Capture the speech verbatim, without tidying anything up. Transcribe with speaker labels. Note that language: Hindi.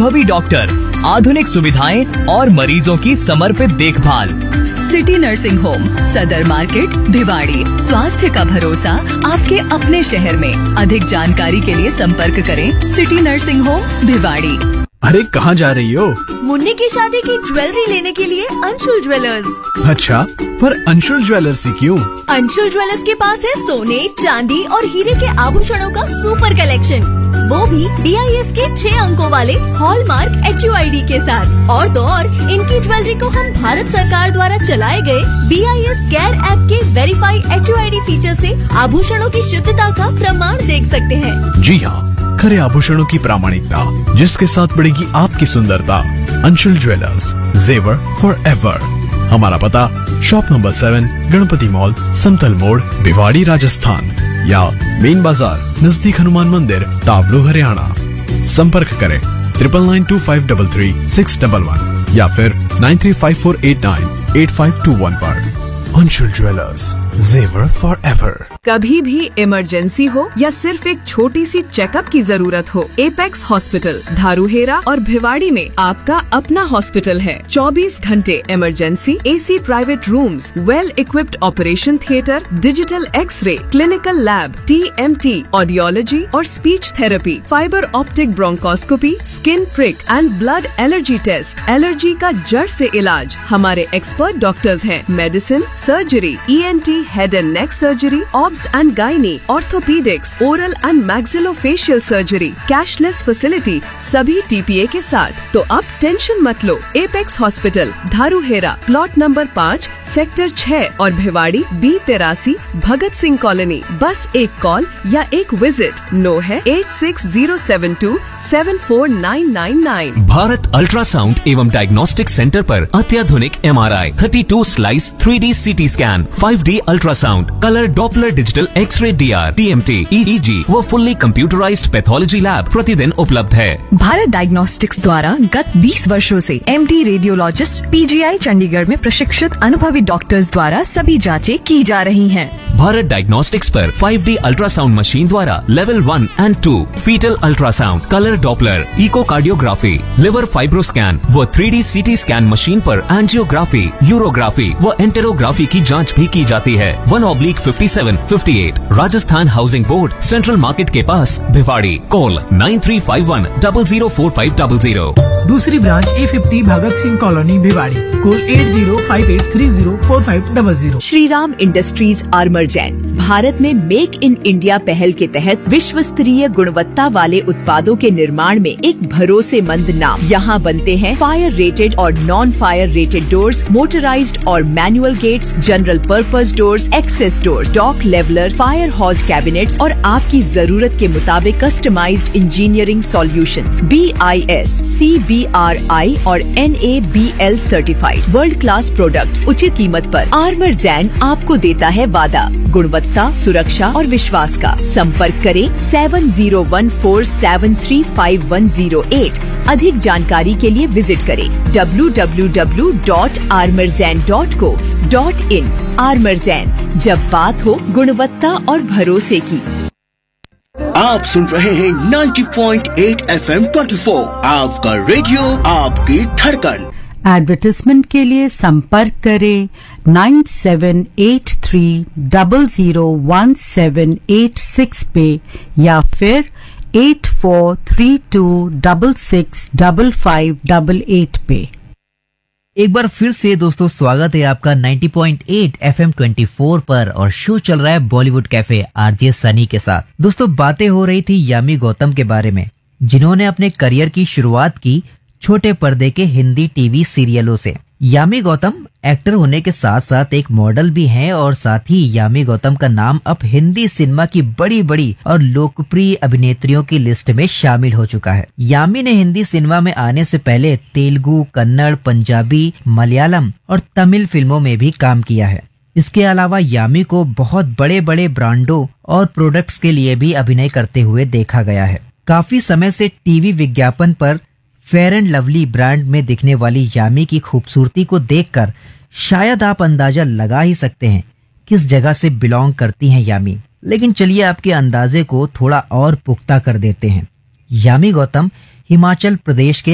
Speaker 1: अनुभवी डॉक्टर, आधुनिक सुविधाएं और मरीजों की समर्पित देखभाल।
Speaker 2: सिटी नर्सिंग होम, सदर मार्केट, भिवाड़ी। स्वास्थ्य का भरोसा आपके अपने शहर में। अधिक जानकारी के लिए संपर्क करें सिटी नर्सिंग होम, भिवाड़ी।
Speaker 3: अरे कहाँ जा रही हो?
Speaker 4: मुन्नी की शादी की ज्वेलरी लेने के लिए अंशुल ज्वेलर्स।
Speaker 3: अच्छा, पर अंशुल ज्वेलर्स ही क्यों?
Speaker 4: अंशुल ज्वेलर्स के पास है सोने, चांदी और हीरे के आभूषणों का सुपर कलेक्शन, वो भी डी आई एस के छह अंकों वाले hallmark H U I D के साथ। और तो और इनकी ज्वेलरी को हम भारत सरकार द्वारा चलाए गए B I S care app के verify H U I D feature से आभूषणों की शुद्धता का प्रमाण देख सकते हैं।
Speaker 3: जी हाँ, खरे आभूषणों की प्रामाणिकता, जिसके साथ बढ़ेगी आपकी सुंदरता। अंशुल ज्वेलर्स, जेवर फॉर एवर। हमारा पता shop number seven, Ganpati mall, समतल मोड़, भिवाड़ी, राजस्थान, या मेन बाजार नजदीक हनुमान मंदिर, तावड़ू, हरियाणा। संपर्क करें triple nine to five double three six double one या फिर nine three five four eight nine eight five to one पर। अंशुल ज्वेलर्स, जेवर फॉर एवर।
Speaker 5: कभी भी इमरजेंसी हो या सिर्फ एक छोटी सी चेकअप की जरूरत हो, एपेक्स हॉस्पिटल धारूहेरा और भिवाड़ी में आपका अपना हॉस्पिटल है। चौबीस घंटे emergency, AC private rooms, well equipped operation theatre, digital x ray, clinical lab, T M T, audiology और speech therapy, fibre optic bronchoscopy, skin prick and blood allergy test, allergy का जड़ से इलाज। हमारे एक्सपर्ट डॉक्टर्स हैं। Medicine, surgery, E N T, head and neck surgery, obs and gynae, orthopaedics, oral and maxillofacial surgery, cashless facility, सभी टी पी ए के साथ। तो अब टेंशन मत लो। एपेक्स हॉस्पिटल धारूहेरा, प्लॉट नंबर पाँच, सेक्टर छह और भिवाड़ी बी तिरासी, भगत सिंह कॉलोनी। बस एक कॉल या एक विजिट। नो है eight six zero seven to seven four nine nine nine.
Speaker 6: Bharat ultrasound एवं डायग्नोस्टिक सेंटर पर अत्याधुनिक एम आर आई, thirty two slice three D C T scan, five D ultrasound, colour Doppler digital x ray, D R, T M T, ई ई जी व फुल्ली कंप्यूटराइज्ड पैथोलॉजी लैब प्रतिदिन उपलब्ध है।
Speaker 2: भारत डायग्नोस्टिक्स द्वारा गत बीस वर्षों से M D radiologist P G आई चंडीगढ़ में प्रशिक्षित अनुभवी डॉक्टर्स द्वारा सभी जांचें की जा रही हैं।
Speaker 6: भारत डायग्नोस्टिक्स पर फाइव डी अल्ट्रासाउंड मशीन द्वारा level one and to, fetal ultrasound, colour Doppler, echocardiography, liver fibroscan व three D C T scan machine पर एंजियोग्राफी, यूरोग्राफी व एंटेरोग्राफी की जांच भी की जाती है। One oblique fifty seven fifty eight, Rajasthan housing board, central market के पास, Bhiwadi. Call nine three five one double zero four five double zero.
Speaker 7: दूसरी branch A fifty Bhagat Singh colony, Bhiwadi. Call at zero five eight three zero four five double zero.
Speaker 8: Shriram industries आर्मरजैन Bharat में मेक इन इंडिया पहल के तहत विश्व स्तरीय गुणवत्ता वाले उत्पादों के निर्माण में एक भरोसेमंद नाम। यहाँ बनते हैं फायर रेटेड और non fire rated doors, motorised और manual gets, general purpose doors, access doors, dock leveller, fire हॉज cabinets और आपकी जरूरत के मुताबिक customised engineering solutions. B I S, C B are आई और N A B L certified world class products उचित कीमत पर आर्मरजैन आपको देता है वादा गुणवत्ता, सुरक्षा और विश्वास का। संपर्क करें seven zero one four seven three five one zero eight. अधिक जानकारी के लिए विजिट करें W W W dot आर्मरजैन dot co dot in. आर्मरजैन, जब बात हो गुणवत्ता और भरोसे की।
Speaker 9: आप सुन रहे हैं ninety point eight F M twenty four, आपका रेडियो, आपकी धड़कन।
Speaker 10: एडवर्टाइजमेंट के लिए संपर्क करें nine seven eight three double zero one seven eight six पे या फिर eight four three to double six double five double eight पे।
Speaker 11: एक बार फिर से दोस्तों स्वागत है आपका ninety point eight F M twenty four पर और शो चल रहा है बॉलीवुड कैफे आरजे सनी के साथ। दोस्तों बातें हो रही थी यामी गौतम के बारे में, जिन्होंने अपने करियर की शुरुआत की छोटे पर्दे के हिंदी टीवी सीरियलों से। यामी गौतम एक्टर होने के साथ साथ एक मॉडल भी हैं और साथ ही यामी गौतम का नाम अब हिंदी सिनेमा की बड़ी बड़ी और लोकप्रिय अभिनेत्रियों की लिस्ट में शामिल हो चुका है। यामी ने हिंदी सिनेमा में आने से पहले तेलुगु, कन्नड़, पंजाबी, मलयालम और तमिल फिल्मों में भी काम किया है। इसके अलावा यामी को बहुत बड़े बड़े ब्रांडों और प्रोडक्ट्स के लिए भी अभिनय करते हुए देखा गया है। काफी समय से टीवी विज्ञापन पर फेयर एंड लवली ब्रांड में दिखने वाली यामी की खूबसूरती को देखकर शायद आप अंदाजा लगा ही सकते हैं किस जगह से बिलोंग करती हैं यामी। लेकिन चलिए आपके अंदाजे को थोड़ा और पुख्ता कर देते हैं। यामी गौतम हिमाचल प्रदेश के